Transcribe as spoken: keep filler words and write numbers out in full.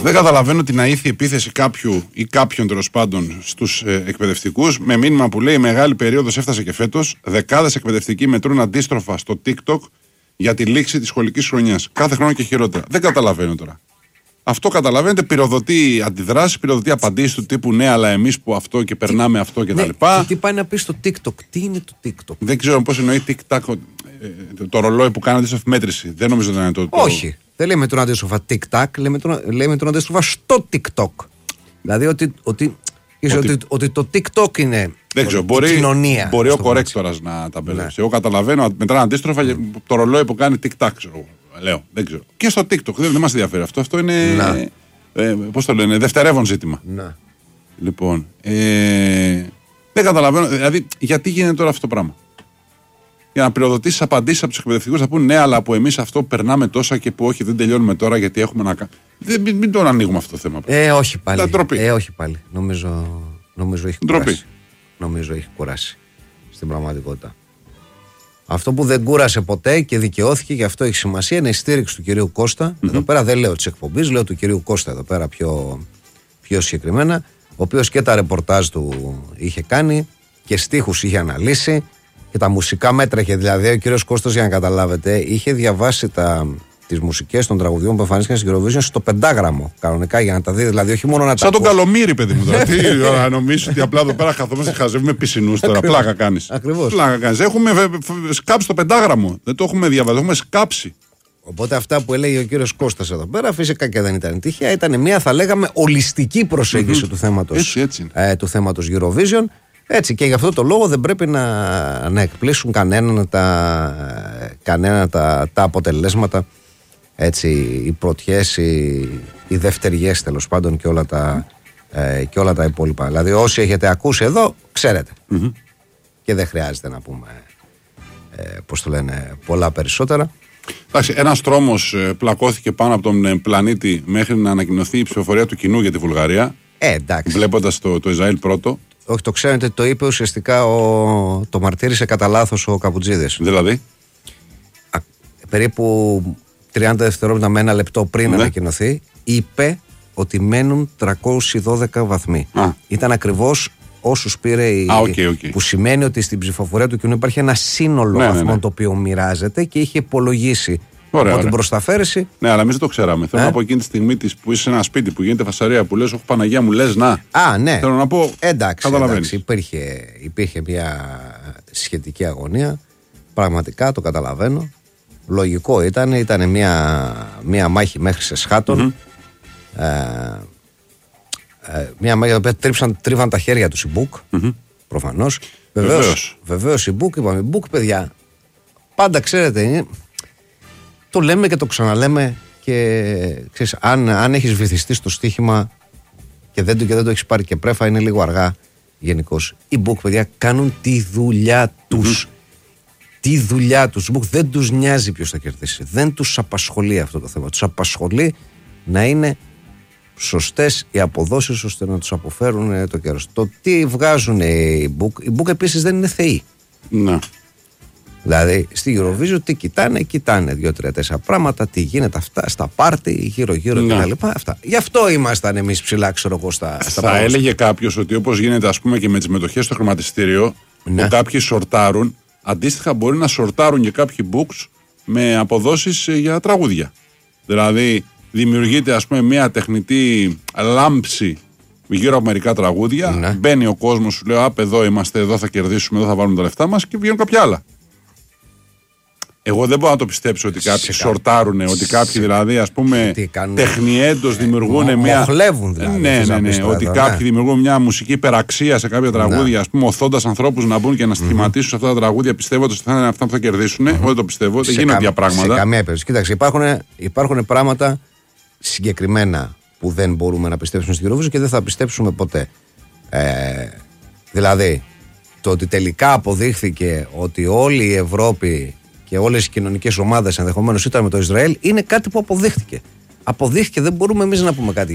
Δεν καταλαβαίνω την αήθη επίθεση κάποιου ή κάποιων τέλος πάντων στους ε, εκπαιδευτικούς με μήνυμα που λέει: η μεγάλη περίοδος έφτασε και φέτος. Δεκάδες εκπαιδευτικοί μετρούν αντίστροφα στο TikTok για τη λήξη της σχολικής χρονιάς. Κάθε χρόνο και χειρότερα. Δεν καταλαβαίνω τώρα. Αυτό καταλαβαίνετε, πυροδοτεί αντιδράσεις, πυροδοτεί απαντήσεις του τύπου ναι, αλλά εμείς που αυτό και περνάμε αυτό κτλ. Ναι, τι πάει να πει στο TikTok, τι είναι το TikTok. Δεν ξέρω πώς εννοεί TikTok, το, το ρολόι που κάνει αντίστροφη μέτρηση. Δεν νομίζω ότι είναι το. το... Όχι. Δεν λέμε τον αντίστροφα TikTok, λέμε τον, λέμε τον αντίστροφα στο TikTok. Δηλαδή ότι, ότι, ότι, ότι, ότι το TikTok είναι δεν ξέρω, η μπορεί, κοινωνία. Μπορεί ο κορέκτορας να τα μπερδέψει. Ναι. Εγώ καταλαβαίνω, μετράνε αντίστροφα mm. το ρολόι που κάνει TikTok, ξέρω. Λέω, δεν ξέρω. Και στο TikTok δεν, δεν μας ενδιαφέρει αυτό. Αυτό είναι. Ε, πώς το λένε, δευτερεύον ζήτημα. Να. Λοιπόν. Ε, δεν καταλαβαίνω. Δηλαδή, γιατί γίνεται τώρα αυτό το πράγμα. Για να πυροδοτήσεις απαντήσεις από τους εκπαιδευτικούς θα πούνε ναι, αλλά από εμείς αυτό περνάμε τόσα και που όχι, δεν τελειώνουμε τώρα γιατί έχουμε να κάνουμε. Μην, μην τον ανοίγουμε αυτό το θέμα. Ε, όχι πάλι. Ε, όχι πάλι. Νομίζω, νομίζω έχει ντροπή. κουράσει. Νομίζω έχει κουράσει στην πραγματικότητα. Αυτό που δεν κούρασε ποτέ και δικαιώθηκε, γι' αυτό έχει σημασία, είναι η στήριξη του κυρίου Κώστα. Mm-hmm. Εδώ πέρα δεν λέω της εκπομπής, λέω του κυρίου Κώστα εδώ πέρα πιο, πιο συγκεκριμένα, ο οποίος και τα ρεπορτάζ του είχε κάνει και στίχους είχε αναλύσει και τα μουσικά μέτρα είχε. Δηλαδή, ο κύριος Κώστας, για να καταλάβετε, είχε διαβάσει τα, τις μουσικές των τραγουδιών που εμφανίστηκαν στην Eurovision στο πεντάγραμμο. Κανονικά για να τα δει. Δηλαδή, όχι μόνο να τα. Σαν τον Καλομήρη, παιδί μου. Δηλαδή, νομίζω ότι απλά εδώ πέρα καθόμαστε και χαζεύουμε πισινούς τώρα. Πλάκα κάνεις. Ακριβώς. Πλάκα κάνεις. Έχουμε σκάψει το πεντάγραμμο. Δεν το έχουμε διαβάσει. Έχουμε σκάψει. Οπότε αυτά που έλεγε ο κύριος Κώστας εδώ πέρα, φυσικά και δεν ήταν τυχαία. Ήταν μια, θα λέγαμε, ολιστική προσέγγιση mm-hmm. του θέματος, έτσι, έτσι. Ε, του θέματος Eurovision. Έτσι, και γι' αυτό το λόγο δεν πρέπει να, να εκπλήσουν κανέναν τα, κανένα τα, τα αποτελέσματα, έτσι, οι πρωτιές, οι, οι δευτεριές τέλος πάντων και όλα, τα, ε, και όλα τα υπόλοιπα. Δηλαδή όσοι έχετε ακούσει εδώ, ξέρετε. Mm-hmm. Και δεν χρειάζεται να πούμε, ε, πώς το λένε, πολλά περισσότερα. Εντάξει, ένας τρόμος ε, πλακώθηκε πάνω από τον ε, πλανήτη μέχρι να ανακοινωθεί η ψηφοφορία του κοινού για τη Βουλγαρία. Ε, εντάξει. Βλέποντας το, το Ισραήλ πρώτο. Όχι, το ξέρετε, το είπε ουσιαστικά, ο, το μαρτύρησε κατά λάθος ο Καπουτζίδης. Δηλαδή. Α, περίπου τριάντα δευτερόλεπτα με ένα λεπτό πριν ναι. ανακοινωθεί, είπε ότι μένουν τριακόσιοι δώδεκα βαθμοί. Α. Ήταν ακριβώς όσους πήρε η... Α, okay, okay. που σημαίνει ότι στην ψηφοφορία του κοινού υπάρχει ένα σύνολο ναι, βαθμών ναι, ναι. το οποίο μοιράζεται και είχε υπολογίσει. Ωραία, από ωραία. την προσταφέρεση. Ναι, αλλά εμείς δεν το ξέραμε. Θέλω ε? να πω εκείνη τη στιγμή της που είσαι σε ένα σπίτι που γίνεται φασαρία που λες, όχι Παναγία μου, λες να. Α, ναι. Θέλω να πω. Εντάξει, εντάξει υπήρχε, υπήρχε μια σχετική αγωνία. Πραγματικά το καταλαβαίνω. Λογικό ήταν. Ήταν μια, μια μάχη μέχρι σε σχάτων. Mm-hmm. Ε, ε, μια μάχη που τρίψαν, τρίβαν τα χέρια του η Μπουκ. Mm-hmm. Προφανώς. Βεβαίως, βεβαίως η Μπουκ, είπαμε, η Μπουκ, παιδιά. Πάντα ξέρετε, είναι. Το λέμε και το ξαναλέμε και ξέρεις, αν, αν έχεις βυθιστεί στο στοίχημα και δεν, και δεν το έχεις πάρει και πρέφα, είναι λίγο αργά γενικώς. Οι Μπουκ, παιδιά, κάνουν τη δουλειά τους. Mm-hmm. Τη δουλειά τους. Οι Μπουκ δεν τους νοιάζει ποιος θα κερδίσει. Δεν τους απασχολεί αυτό το θέμα. Τους απασχολεί να είναι σωστές οι αποδόσεις ώστε να τους αποφέρουν το καιρό. Το τι βγάζουν οι Μπουκ, οι Μπουκ επίσης δεν είναι θεοί. Να. Δηλαδή στη Eurovision τι κοιτάνε, κοιτάνε δύο-τρία-τέσσερα πράγματα, τι γίνεται αυτά στα πάρτι, γύρω-γύρω ναι. κτλ. Αυτά. Γι' αυτό ήμασταν εμείς ψηλά, ξέρω εγώ, στα, στα θα πράγματα. έλεγε κάποιος ότι όπως γίνεται, ας πούμε, και με τις μετοχές στο χρηματιστήριο, ναι. που κάποιοι σορτάρουν, αντίστοιχα μπορεί να σορτάρουν και κάποιοι books με αποδόσεις για τραγούδια. Δηλαδή δημιουργείται, ας πούμε, μια τεχνητή λάμψη γύρω από μερικά τραγούδια. Ναι. Μπαίνει ο κόσμος, σου λέει: απ' εδώ είμαστε, εδώ θα κερδίσουμε, εδώ θα βάλουμε τα λεφτά μας και βγαίνουν κάποια άλλα. Εγώ δεν μπορώ να το πιστέψω ότι κάποιοι σορτάρουν, ότι κάποιοι δηλαδή, ας πούμε, τεχνιέντος δημιουργούν ε, μια. Μοχλεύουν δηλαδή. Ναι, ναι, ναι, ότι εδώ, κάποιοι ναι. δημιουργούν μια μουσική υπεραξία σε κάποια τραγούδια, ναι. ας πούμε, οθώντας ανθρώπους να μπουν και να στοιχηματίσουν mm-hmm. σε αυτά τα τραγούδια, πιστεύοντας ότι θα είναι αυτά που θα κερδίσουν. Mm-hmm. Εγώ δεν το πιστεύω, δεν γίνονται τέτοια πράγματα. Σε καμία περίπτωση. Κοίταξε, υπάρχουν, υπάρχουν πράγματα συγκεκριμένα που δεν μπορούμε να πιστέψουμε στην Eurovision και δεν θα πιστέψουμε ποτέ. Ε, δηλαδή, το ότι τελικά αποδείχθηκε ότι όλη η Ευρώπη και όλες οι κοινωνικές ομάδες ενδεχομένως ήταν με το Ισραήλ είναι κάτι που αποδείχτηκε. Αποδείχτηκε, δεν μπορούμε εμείς να πούμε κάτι.